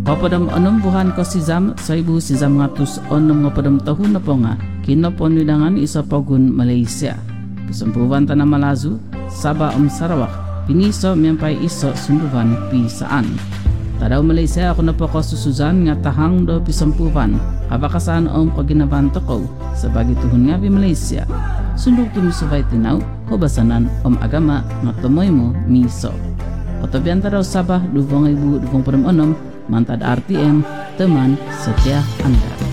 Kapadam 6 ko sijam 1906 ngapadam tahun na po nga kinopon widangan isa pogun Malaysia. Pisampuvan tanah Malazu Sabah Sarawak piniso miyampai iso sumbuvan pisaan. Tadaw Malaysia ako na po ko susuzan nga tahang do pisampuvan kabakasan paginaban toko sebagai tuhun nga Malaysia. Sundok tumisubay tinaw kobasanan agama nga tumoy mo miso. Otobian tadaw Sabah 2026 mantad RTM teman setia Anda.